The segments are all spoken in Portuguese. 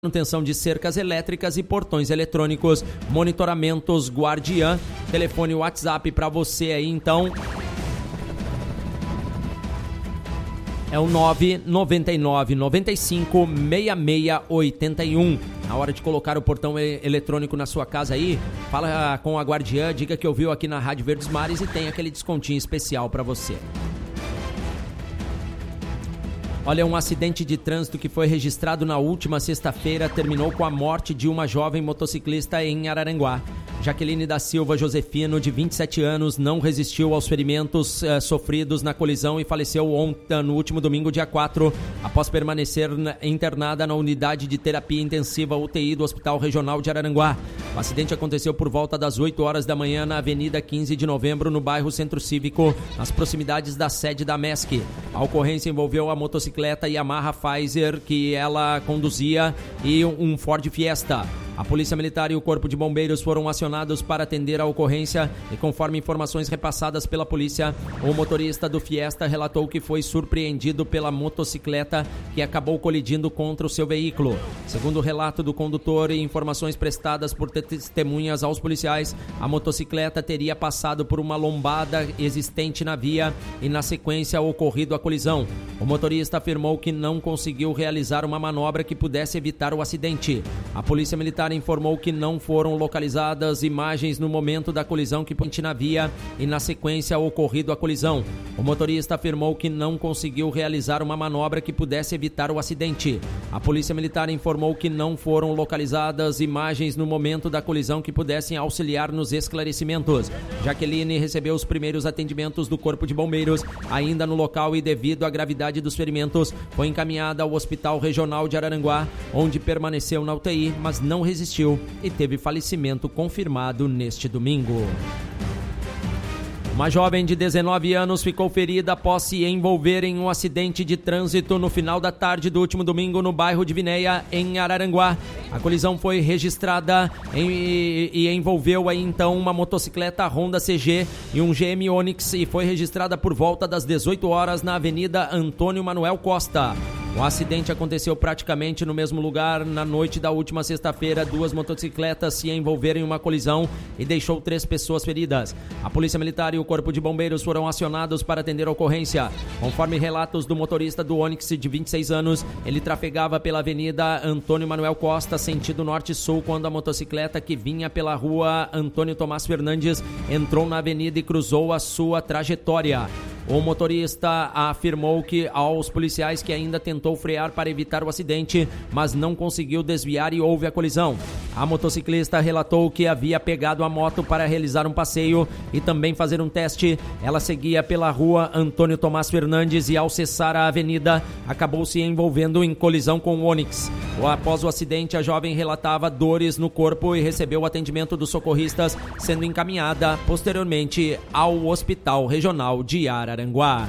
Manutenção de cercas elétricas e portões eletrônicos, monitoramentos Guardiã, telefone WhatsApp para você aí então, é o 999 95 6681. Na hora de colocar o portão eletrônico na sua casa aí, fala com a Guardiã, diga que ouviu aqui na Rádio Verdes Mares e tem aquele descontinho especial para você. Olha, um acidente de trânsito que foi registrado na última sexta-feira terminou com a morte de uma jovem motociclista em Araranguá. Jaqueline da Silva Josefino, de 27 anos, não resistiu aos ferimentos sofridos na colisão e faleceu ontem, no último domingo, dia 4, após permanecer internada na unidade de terapia intensiva UTI do Hospital Regional de Araranguá. O acidente aconteceu por volta das 8 horas da manhã na Avenida 15 de Novembro, no bairro Centro Cívico, nas proximidades da sede da MESC. A ocorrência envolveu a motocicleta Yamaha Pfizer que ela conduzia e um Ford Fiesta. A Polícia Militar e o Corpo de Bombeiros foram acionados para atender a ocorrência e, conforme informações repassadas pela polícia, o motorista do Fiesta relatou que foi surpreendido pela motocicleta que acabou colidindo contra o seu veículo. Segundo o relato do condutor e informações prestadas por testemunhas aos policiais, a motocicleta teria passado por uma lombada existente na via e, na sequência, ocorrido a colisão. O motorista afirmou que não conseguiu realizar uma manobra que pudesse evitar o acidente. A Polícia Militar informou que não foram localizadas imagens no momento da colisão que ponte na via e, na sequência, ocorrido a colisão. O motorista afirmou que não conseguiu realizar uma manobra que pudesse evitar o acidente. A Polícia Militar informou que não foram localizadas imagens no momento da colisão que pudessem auxiliar nos esclarecimentos. Jaqueline recebeu os primeiros atendimentos do Corpo de Bombeiros ainda no local e, devido à gravidade dos ferimentos, foi encaminhada ao Hospital Regional de Araranguá, onde permaneceu na UTI, mas não resistiu e teve falecimento confirmado neste domingo. Uma jovem de 19 anos ficou ferida após se envolver em um acidente de trânsito no final da tarde do último domingo no bairro de Vinéia, em Araranguá. A colisão foi registrada e envolveu aí então uma motocicleta Honda CG e um GM Onix e foi registrada por volta das 18 horas na Avenida Antônio Manuel Costa. O acidente aconteceu praticamente no mesmo lugar na noite da última sexta-feira. Duas motocicletas se envolveram em uma colisão e deixou 3 pessoas feridas. A Polícia Militar e o Corpo de Bombeiros foram acionados para atender a ocorrência. Conforme relatos do motorista do Onix, de 26 anos, ele trafegava pela Avenida Antônio Manuel Costa, sentido norte-sul, quando a motocicleta que vinha pela rua Antônio Tomás Fernandes entrou na avenida e cruzou a sua trajetória. O motorista afirmou que aos policiais que ainda tentou frear para evitar o acidente, mas não conseguiu desviar e houve a colisão. A motociclista relatou que havia pegado a moto para realizar um passeio e também fazer um teste. Ela seguia pela rua Antônio Tomás Fernandes e, ao cessar a avenida, acabou se envolvendo em colisão com o Onix. Após o acidente, a jovem relatava dores no corpo e recebeu o atendimento dos socorristas, sendo encaminhada posteriormente ao Hospital Regional de Araranguá.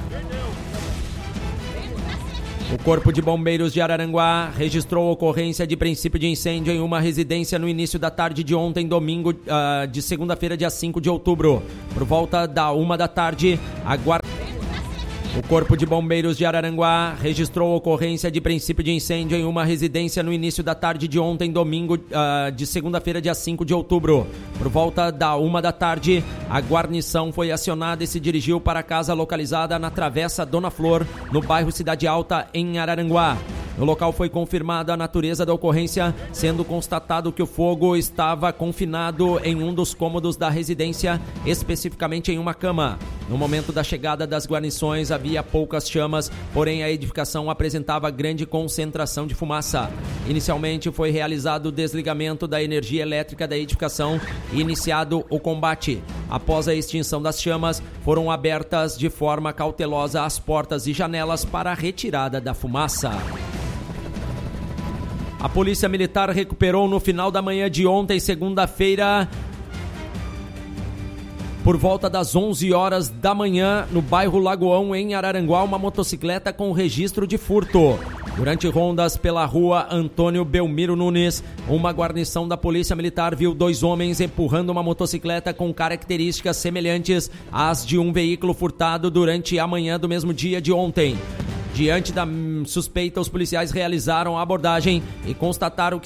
O Corpo de Bombeiros de Araranguá registrou ocorrência de princípio de incêndio em uma residência no início da tarde de ontem, domingo, de segunda-feira, dia 5 de outubro. Por volta da 1 da tarde, o Corpo de Bombeiros de Araranguá registrou ocorrência de princípio de incêndio em uma residência no início da tarde de ontem, domingo, de segunda-feira, dia 5 de outubro. Por volta da 1 da tarde, a guarnição foi acionada e se dirigiu para a casa localizada na Travessa Dona Flor, no bairro Cidade Alta, em Araranguá. No local foi confirmada a natureza da ocorrência, sendo constatado que o fogo estava confinado em um dos cômodos da residência, especificamente em uma cama. No momento da chegada das guarnições havia poucas chamas, porém a edificação apresentava grande concentração de fumaça. Inicialmente foi realizado o desligamento da energia elétrica da edificação e iniciado o combate. Após a extinção das chamas, foram abertas de forma cautelosa as portas e janelas para a retirada da fumaça. A Polícia Militar recuperou no final da manhã de ontem, segunda-feira, por volta das 11 horas da manhã, no bairro Lagoão, em Araranguá, uma motocicleta com registro de furto. Durante rondas pela rua Antônio Belmiro Nunes, uma guarnição da Polícia Militar viu 2 homens empurrando uma motocicleta com características semelhantes às de um veículo furtado durante a manhã do mesmo dia de ontem. Diante da suspeita, os policiais realizaram a abordagem e constataram que